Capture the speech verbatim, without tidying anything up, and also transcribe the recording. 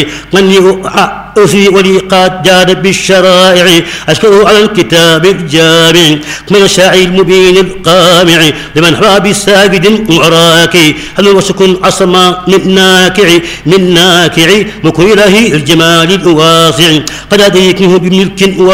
من أوفي ولي قد جاد بالشرائع أشكره على الكتاب الجامع من الشاعر المبين القامع لمن حوى بالساجد معراكي هل وسكن عصما من ناكع من ناكع مكر إله الجمال الواسع قد أديكه بملك